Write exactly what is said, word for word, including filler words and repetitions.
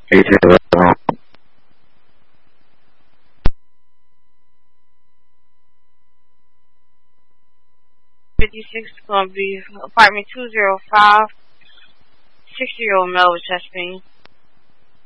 Hey, Taylor. fifty-six Columbia, apartment two zero five, sixty-year-old male with chest pain.